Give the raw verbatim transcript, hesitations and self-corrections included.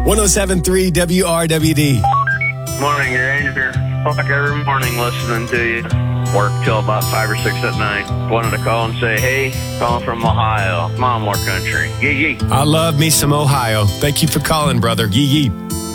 oh seven point three W R W D. Morning, Ranger. Like every morning listening to you. Work till about five or six at night. Wanted to call and say, hey, calling from Ohio. Come on, more country. Yee yee. I love me some Ohio. Thank you for calling, brother. Yee yee.